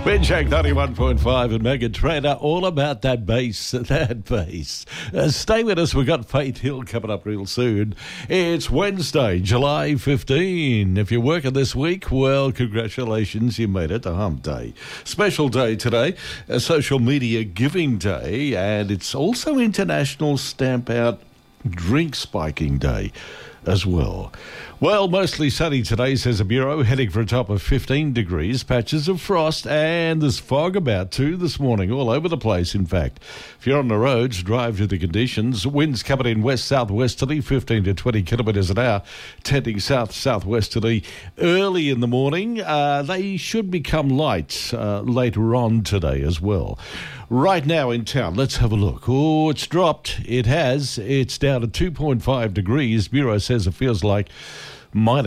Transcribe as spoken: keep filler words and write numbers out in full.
Jack ninety-one point five and Megan Trainer, all about that bass, that bass. Uh, stay with us, we've got Faith Hill coming up real soon. It's Wednesday, July fifteenth. If you're working this week, well, congratulations, you made it to Hump Day. Special day today, a social media giving day, and it's also International Stamp Out Drink Spiking Day as well. Well, mostly sunny today, says the Bureau, heading for a top of fifteen degrees, patches of frost, and there's fog about too this morning, all over the place, in fact. If you're on the roads, drive to the conditions. Winds coming in west-southwesterly, fifteen to twenty kilometres an hour, tending south-southwesterly early in the morning. Uh, they should become light uh, later on today as well. Right now in town, let's have a look. Oh, it's dropped. It has. It's down to two point five degrees. Bureau says it feels like minus